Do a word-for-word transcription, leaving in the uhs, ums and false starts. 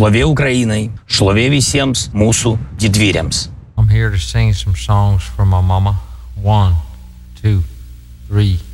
Šlovė Ukrainai, šlovė visiems mūsų didvyriams. I'm here to sing some songs for my mama. One, two, three.